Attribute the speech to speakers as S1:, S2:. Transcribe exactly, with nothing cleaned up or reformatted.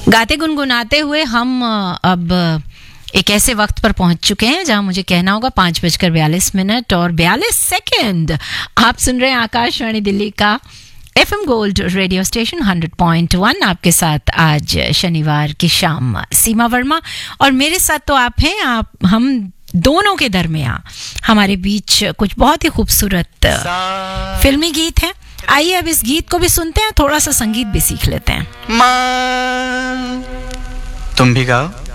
S1: गाते गुनगुनाते हुए हम अब एक ऐसे वक्त पर पहुंच चुके हैं जहां मुझे कहना होगा पांच बजकर बयालीस मिनट और बयालीस सेकेंड। आप सुन रहे हैं आकाशवाणी दिल्ली का FM gold radio station hundred point one. आपके साथ आज शनिवार की शाम सीमा वर्मा, और मेरे साथ तो आप हैं। आप हम दोनों के दरमियां हमारे बीच कुछ बहुत ही खूबसूरत फिल्मी गीत हैं। आइए अब इस गीत को भी सुनते हैं, थोड़ा सा संगीत भी सीख लेते हैं।
S2: तुम भी गाओ।